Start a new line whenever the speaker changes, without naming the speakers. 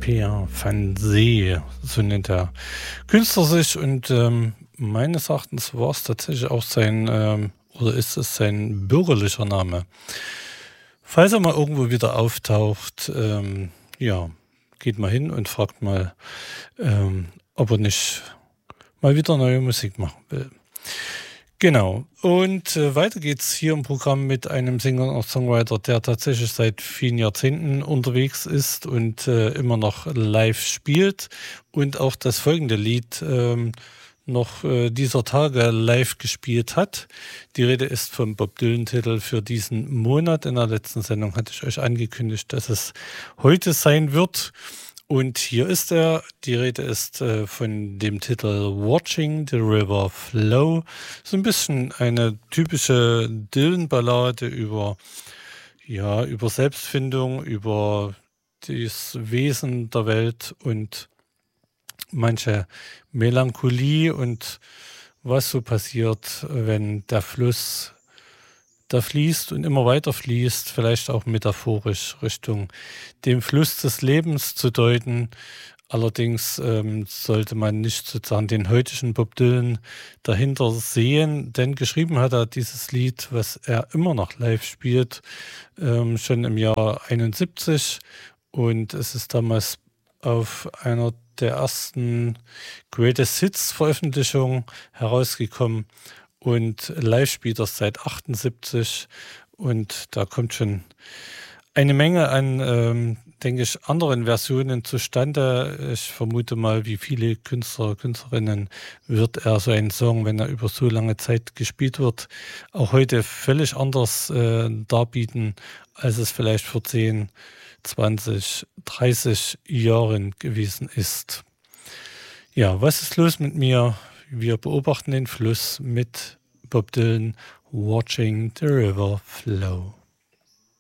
Pierre van See, so nennt der Künstler sich. Und meines Erachtens war es tatsächlich auch sein, oder ist es sein bürgerlicher Name. Falls er mal irgendwo wieder auftaucht, ja, geht mal hin und fragt mal, ob er nicht mal wieder neue Musik machen will. Genau. Und weiter geht's hier im Programm mit einem Singer und Songwriter, der tatsächlich seit vielen Jahrzehnten unterwegs ist und immer noch live spielt und auch das folgende Lied noch dieser Tage live gespielt hat. Die Rede ist vom Bob Dylan-Titel für diesen Monat. In der letzten Sendung hatte ich euch angekündigt, dass es heute sein wird. Und hier ist er. Die Rede ist von dem Titel Watching the River Flow. So ein bisschen eine typische Dylan-Ballade über Selbstfindung, über das Wesen der Welt und manche Melancholie und was so passiert, wenn der Fluss da fließt und immer weiter fließt, vielleicht auch metaphorisch Richtung dem Fluss des Lebens zu deuten. Allerdings sollte man nicht sozusagen den heutigen Bob Dylan dahinter sehen, denn geschrieben hat er dieses Lied, was er immer noch live spielt, schon im Jahr 71, und es ist damals auf einer der ersten Greatest Hits Veröffentlichungen herausgekommen. Und live spielt er seit 78, und da kommt schon eine Menge an, denke ich, anderen Versionen zustande. Ich vermute mal, wie viele Künstler, Künstlerinnen wird er so einen Song, wenn er über so lange Zeit gespielt wird, auch heute völlig anders darbieten, als es vielleicht vor 10, 20, 30 Jahren gewesen ist. Ja, was ist los mit mir? Wir beobachten den Fluss mit Bob Dylan, Watching the River Flow.